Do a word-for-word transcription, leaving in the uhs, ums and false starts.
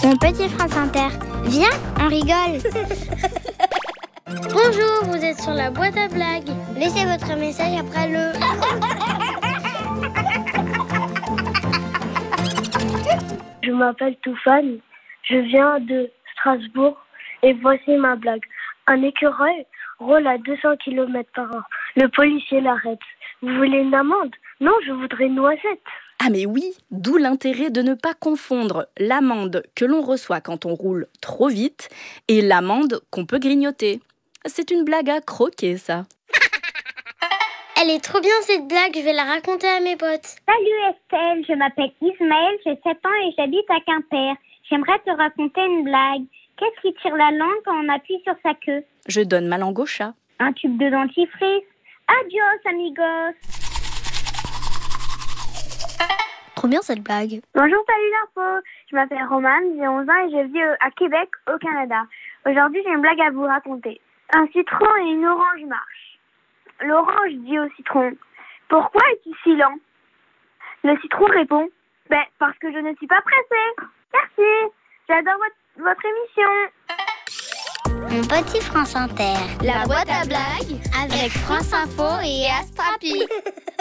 Mon petit France Inter, viens, on rigole. Bonjour, vous êtes sur la boîte à blagues. Laissez votre message après le... Je m'appelle Toufane, je viens de Strasbourg et voici ma blague. Un écureuil roule à deux cents kilomètres par heure. Le policier l'arrête. Vous voulez une amende ? Non, je voudrais une noisette. Ah mais oui, d'où l'intérêt de ne pas confondre l'amende que l'on reçoit quand on roule trop vite et l'amende qu'on peut grignoter. C'est une blague à croquer, ça. Elle est trop bien cette blague, je vais la raconter à mes potes. Salut Estelle, je m'appelle Ismaël, j'ai sept ans et j'habite à Quimper. J'aimerais te raconter une blague. Qu'est-ce qui tire la langue quand on appuie sur sa queue ? Je donne ma langue au chat. Un tube de dentifrice. Adios amigos. Trop bien cette blague. Bonjour, salut l'info. Je m'appelle Romane, j'ai onze ans et je vis à Québec, au Canada. Aujourd'hui, j'ai une blague à vous raconter. Un citron et une orange marchent. L'orange dit au citron « Pourquoi es-tu si lent ?» Le citron répond « Ben, parce que je ne suis pas pressé. Merci, j'adore votre, votre émission. » Mon petit France Inter, La boîte à blagues avec France Info et Astrapi.